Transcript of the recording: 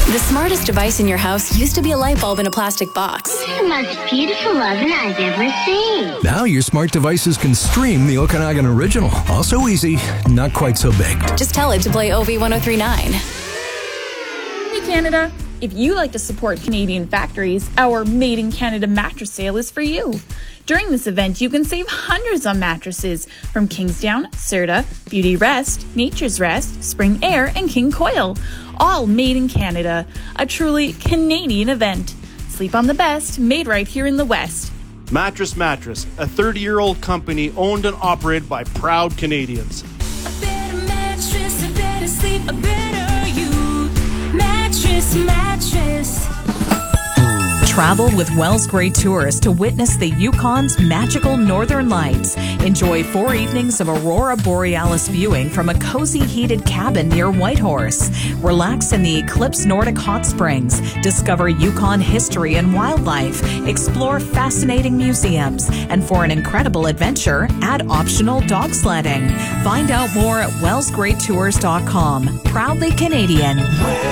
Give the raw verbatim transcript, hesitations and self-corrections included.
The smartest device in your house used to be a light bulb in a plastic box. This is the most beautiful oven I've ever seen. Now your smart devices can stream the Okanagan Original. Also easy, not quite so big. Just tell it to play O V one oh three nine. Hey Canada, if you like to support Canadian factories, our Made in Canada mattress sale is for you. During this event, you can save hundreds on mattresses from Kingsdown, Serta, Beauty Rest, Nature's Rest, Spring Air, and King Coil. All made in Canada. A truly Canadian event. Sleep on the best, made right here in the West. Mattress Mattress, a thirty-year-old company owned and operated by proud Canadians. A better mattress, a better sleep, a better you. Mattress, mattress. Travel with Wells Gray Tours to witness the Yukon's magical northern lights. Enjoy four evenings of Aurora Borealis viewing from a cozy heated cabin near Whitehorse. Relax in the Eclipse Nordic Hot Springs. Discover Yukon history and wildlife. Explore fascinating museums. And for an incredible adventure, add optional dog sledding. Find out more at wells gray tours dot com. Proudly Canadian.